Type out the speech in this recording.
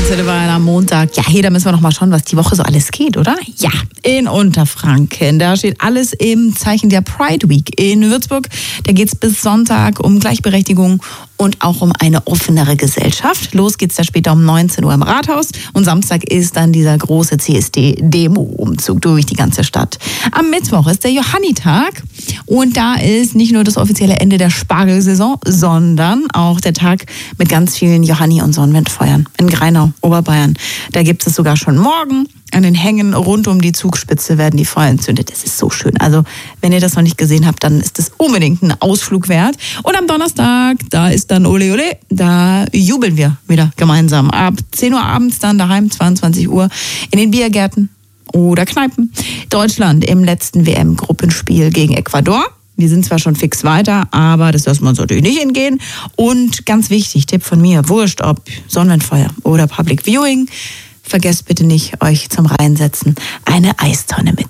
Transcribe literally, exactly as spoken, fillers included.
Antenne Bayern am Montag. Ja, hey, da müssen wir noch mal schauen, was die Woche so alles geht, oder? Ja, in Unterfranken. Da steht alles im Zeichen der Pride Week. In Würzburg, da geht es bis Sonntag um Gleichberechtigung und auch um eine offenere Gesellschaft. Los geht's da später um neunzehn Uhr im Rathaus. Und Samstag ist dann dieser große C S D-Demo-Umzug durch die ganze Stadt. Am Mittwoch ist der Johannitag. Und da ist nicht nur das offizielle Ende der Spargelsaison, sondern auch der Tag mit ganz vielen Johanni- und Sonnenwendfeuern in Greinau, Oberbayern. Da gibt es sogar schon morgen. An den Hängen rund um die Zugspitze werden die Feuer entzündet. Das ist so schön. Also, wenn ihr das noch nicht gesehen habt, dann ist das unbedingt ein Ausflug wert. Und am Donnerstag, da ist dann Ole Ole, da jubeln wir wieder gemeinsam. Ab zehn Uhr abends dann daheim, zweiundzwanzig Uhr, in den Biergärten oder Kneipen. Deutschland im letzten W M-Gruppenspiel gegen Ecuador. Wir sind zwar schon fix weiter, aber das lassen wir uns natürlich nicht entgehen. Und ganz wichtig, Tipp von mir, wurscht ob Sonnenwendfeuer oder Public Viewing, vergesst bitte nicht, euch zum Reinsetzen eine Eistonne mit